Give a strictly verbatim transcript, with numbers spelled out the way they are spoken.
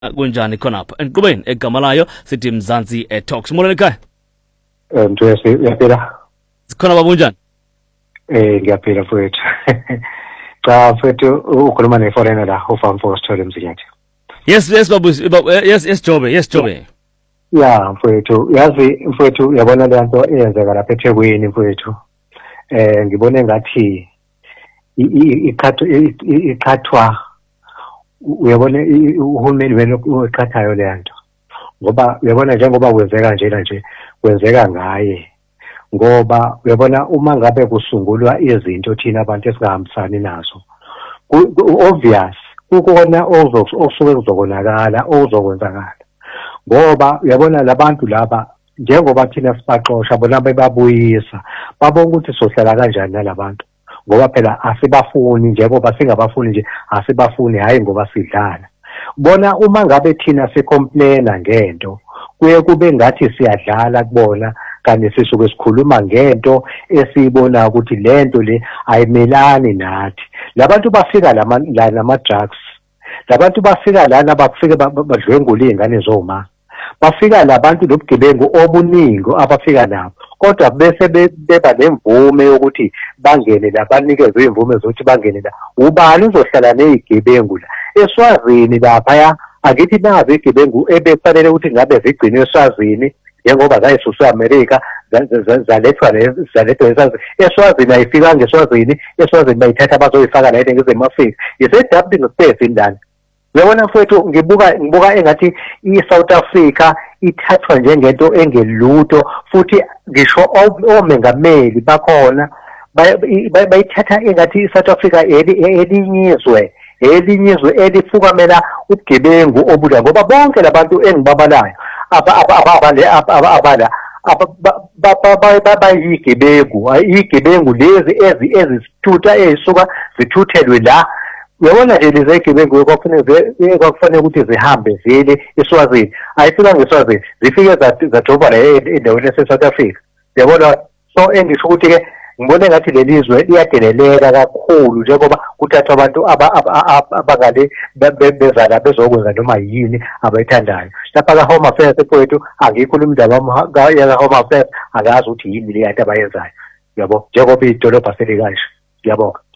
kunjani khonapha enqubeni egama layo sithi Mzansi eh, Talks molweni ekhaya eh mthwesi uyaphila sikhona babunjani eh ngiyaphila mfowethu cha mfowethu ukhuluma neforeigner la uFarm Force Thole Mzinyathi yes yes babu yes yes Jobe yes Jobe ya mfowethu yazi mfowethu uyabona le nto eyenzeka lapha eThekwini mfowethu eh ngibone ngathi ikhathwa ikhathwa uyabona uhulumeni wena uqhathayo le nto ngoba uyabona njengoba kwenzeka njena nje kwenzeka ngaye ngoba uyabona uma ngabe kusungulwa izinto thina abantu esingahambisani nazo obvious ukona ozosuke kuzokonakala ozokwenzakala ngoba uyabona labantu laba njengoba thina sibaxosha bona bebabuyisa babona ukuthi sohlala kanjani nalabantu ngoba phela asibafuni njengoba singabafuni nje asibafuni hayi ngoba sidlala bona uma ngabe thina sicomplaina ngento kuye kube ngathi siyadlala kubona kanti sisuke sikhuluma ngento esiyibona ukuthi lento le ayimelani nathi labantu bafika la nama drugs labantu bafika lana bakufike badlwengula izingane zoma bafika labantu lobugebengu obuningi abafika nabo kodwa bese beba nemvume yokuthi bangene la banikezwe imvume zokuthi bangene la ubani uzohlala nezigebengu la eSwazini lapha akithi nazo izigebengu ebefanele ukuthi ngabe zigcinwe eSwazini njengoba zayisuswa eAmerica zalethwa zalethwa eSwazini ayifika ngeSwazini eSwazini bayithatha bazoyifaka la eNingizimu Afrika yisedumping space indani uyabona mfowethu ngibuka ngibuka engathi iSouth Africa ithathwa njengento engelutho futhi ngisho omengameli bakhona bayithatha engathi iSouth Africa elinyizwe elinyizwe elifukamela ubugebengu obula ngoba bonke labantu engibabalayo abale abala bayigebengu igebengu lezi ezi ezisithutha ezisuka zithuthelwe la uyabona nje lezi igebengu kwakufanele kwakufanele ukuthi zihambe zile eSwazini ayifika ngeSwazini zifike zadroba la endaweni yaseSouth Africa uyabona so engisho ukuthi ke ngibone ngathi lelizwe liyadeleleka kakhulu njengoba kuthathwa abantu abangale bezala bezokwenza noma yini abayithandayo lapha ka Home Affairs ePoethu angikhuluma indaba ya Home Affairs akazi ukuthi yini le yanto abayenzayo yabo njengoba idolobha selikanje ngiyabonga.